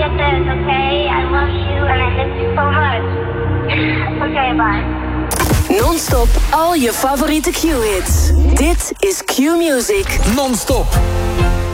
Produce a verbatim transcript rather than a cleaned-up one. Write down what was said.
like this, okay? I love you and I miss you so much. Okay, bye. Non-stop al je favoriete Q-hits. Dit is Q-Music. Non-stop.